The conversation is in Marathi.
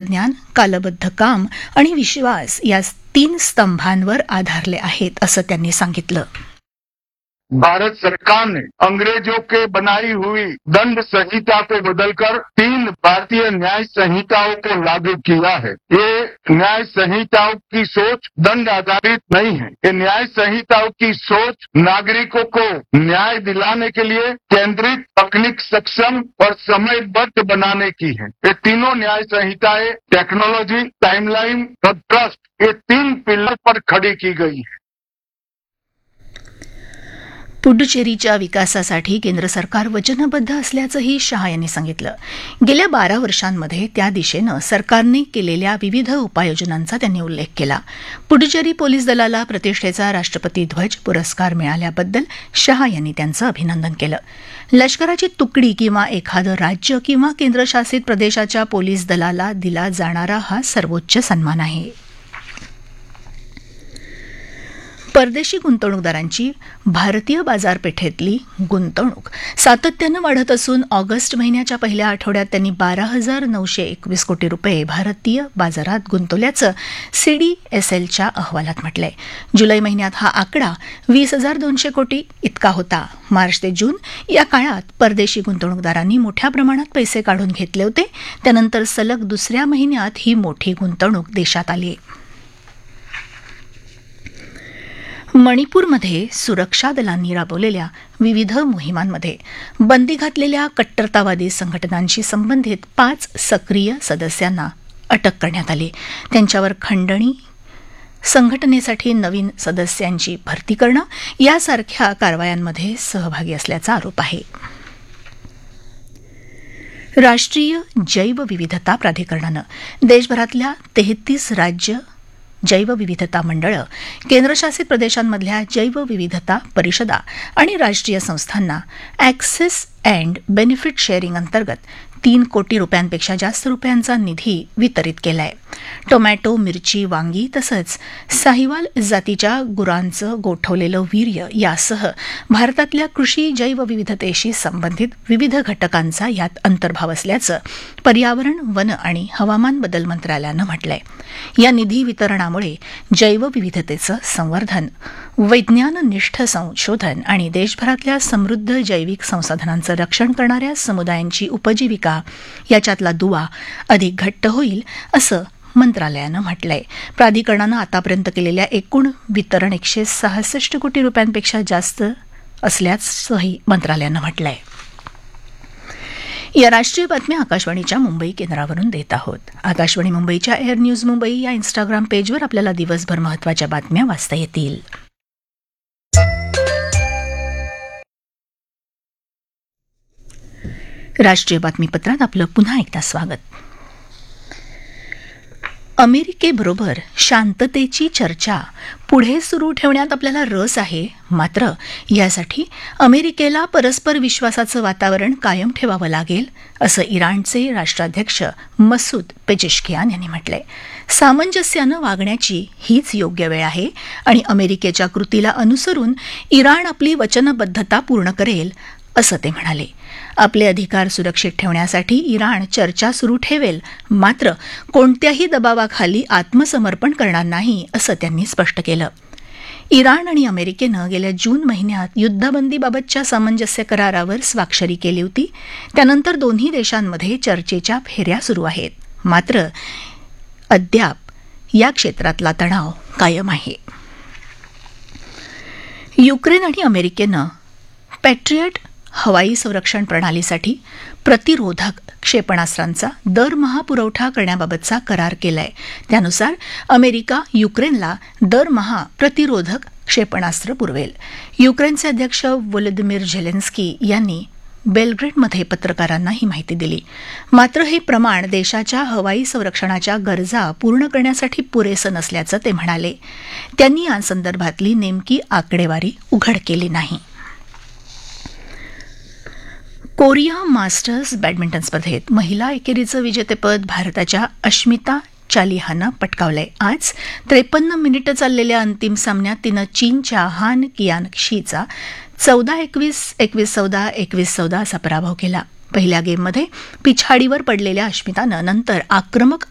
तंत्रज्ञान, कालबद्ध काम आणि विश्वास या 3 स्तंभांवर आधारले आहेत असं त्यांनी सांगितलं. भारत सरकार ने अंग्रेजों के बनाई हुई दंड संहिता को बदलकर 3 भारतीय न्याय संहिताओं को लागू किया है. ये न्याय संहिताओं की सोच दंड आधारित नहीं है. ये न्याय संहिताओं की सोच नागरिकों को न्याय दिलाने के लिए केंद्रित, तकनीक सक्षम और समयबद्ध बनाने की है. ये तीनों न्याय संहिताएं टेक्नोलॉजी, टाइमलाइन और ट्रस्ट, ये 3 पिलर पर खड़ी की गई है. पुडुचेरीच्या विकासासाठी केंद्र सरकार वचनबद्ध असल्याचंही शाह यांनी सांगितलं. गेल्या 12 वर्षांमध्ये त्या दिशेनं सरकारने केलेल्या विविध उपाययोजनांचा त्यांनी उल्लेख केला. पुडुचेरी पोलीस दलाला प्रतिष्ठेचा राष्ट्रपती ध्वज पुरस्कार मिळाल्याबद्दल शाह यांनी त्यांचं अभिनंदन केलं. लष्कराची तुकडी किंवा एखादं राज्य किंवा केंद्रशासित प्रदेशाच्या पोलीस दलाला दिला जाणारा हा सर्वोच्च सन्मान आहे. परदेशी गुंतवणूकदारांची भारतीय बाजारपेठेतली गुंतवणूक सातत्यानं वाढत असून ऑगस्ट महिन्याच्या पहिल्या आठवड्यात त्यांनी 12,921 कोटी रुपये भारतीय बाजारात गुंतवल्याचं सीडीएसएलच्या अहवालात म्हटलंय. जुलै महिन्यात हा आकडा 20,200 कोटी इतका होता. मार्च ते जून या काळात परदेशी गुंतवणूकदारांनी मोठ्या प्रमाणात पैसे काढून घेतले होते. त्यानंतर सलग दुसऱ्या महिन्यात ही मोठी गुंतवणूक देशात आली. मणिपूरमध्ये सुरक्षा दलांनी राबवलेल्या विविध मोहिमांमध्ये बंदी घातलेल्या कट्टरतावादी संघटनांशी संबंधित 5 सक्रिय सदस्यांना अटक करण्यात आली. त्यांच्यावर खंडणी, संघटनेसाठी नवीन सदस्यांची भरती करणं यासारख्या कारवायांमध्ये सहभागी असल्याचा आरोप आहे. राष्ट्रीय जैवविविधता प्राधिकरणानं देशभरातल्या 33 राज्य जैवविविधता मंडळं, केंद्रशासित प्रदेशांमधल्या जैवविविधता परिषदा आणि राष्ट्रीय संस्थांना ॲक्सेस अँड बेनिफिट शेअरिंग अंतर्गत 3 कोटी रुपयांपेक्षा जास्त रुपयांचा निधी वितरित केला आहे. टोमॅटो, मिरची, वांगी तसंच साहिवाल जातीच्या गुरांचं गोठवलेलं वीर्य यासह भारतातल्या कृषी जैवविविधतेशी संबंधित विविध घटकांचा यात अंतर्भाव असल्याचं पर्यावरण, वन आणि हवामान बदल मंत्रालयानं म्हटलंय. या निधी वितरणामुळे जैवविविधतेचं संवर्धन, वैज्ञाननिष्ठ संशोधन आणि देशभरातल्या समृद्ध जैविक संसाधनांचं रक्षण करणाऱ्या समुदायांची उपजीविका याच्यातला दुवा अधिक घट्ट होईल असं मंत्रालयानं म्हटलंय. प्राधिकरणानं आतापर्यंत केलेल्या एकूण वितरण 166 कोटी रुपयांपेक्षा जास्त असल्याचंही मंत्रालयानं म्हटलंय. या राष्ट्रीय बातम्या आकाशवाणीच्या मुंबई केंद्रावरून देत आहोत. आकाशवाणी मुंबईच्या एअर न्यूज मुंबई या इंस्टाग्राम पेजवर आपल्याला दिवसभर महत्त्वाच्या बातम्या वाचता येतील. राष्ट्रीय बातमीपत्रात आपलं पुन्हा एकदा स्वागत. अमेरिकेबरोबर शांततेची चर्चा पुढे सुरू ठेवण्यात आपल्याला रस आहे. मात्र यासाठी अमेरिकेला परस्पर विश्वासाचं वातावरण कायम ठेवावं लागेल असं इराणचे राष्ट्राध्यक्ष मसूद पेजेशकियान यांनी म्हटलंय. सामंजस्यानं वागण्याची हीच योग्य वेळ आहे आणि अमेरिकेच्या कृतीला अनुसरून इराण आपली वचनबद्धता पूर्ण करेल असं ते म्हणाले. आपले अधिकार सुरक्षित ठेवण्यासाठी इराण चर्चा सुरू ठेवेल, मात्र कोणत्याही दबावाखाली आत्मसमर्पण करणार नाही असं त्यांनी स्पष्ट केलं. इराण आणि अमेरिकेनं गेल्या जून महिन्यात युद्धबंदीबाबतच्या सामंजस्य करारावर स्वाक्षरी केली होती. त्यानंतर दोन्ही देशांमध्ये चर्चेच्या फेऱ्या सुरू आहेत. मात्र अद्याप या क्षेत्रातला तणाव कायम आहे. युक्रेन आणि अमेरिकेनं पॅट्रियट हवाई संरक्षण प्रणालीसाठी प्रतिरोधक क्षेपणास्त्रांचा दरमहा पुरवठा करण्याबाबतचा करार केलाय. त्यानुसार अमेरिका युक्रेनला दरमहा प्रतिरोधक क्षेपणास्त्र पुरवेल. युक्रेनचे अध्यक्ष व्लोदिमीर झेलेन्स्की यांनी बेलग्रेडमध्ये पत्रकारांना ही माहिती दिली. मात्र हे प्रमाण देशाच्या हवाई संरक्षणाच्या गरजा पूर्ण करण्यासाठी पुरेसं नसल्याचं ते म्हणाले. त्यांनी या संदर्भातली नेमकी आकडेवारी उघड केली नाही. कोरिया मास्टर्स बॅडमिंटन स्पर्धेत महिला एकेरीचं विजेतेपद भारताच्या अश्मिता चालिहानं पटकावलंय. आज 53 मिनिटं चाललेल्या अंतिम सामन्यात तिनं चीनच्या हान कियानशीचा 14-21, 21-14, 21-14 असा पराभव केला. पहिल्या गेममध्ये पिछाडीवर पडलेल्या अश्मितानं नंतर आक्रमक